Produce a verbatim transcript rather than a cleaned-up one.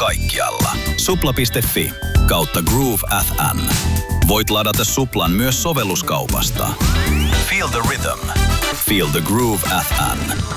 kaikkialla. Supla piste fi kautta Groove F M. Voit ladata Suplan myös sovelluskaupasta. Feel the rhythm. Feel the Groove F M.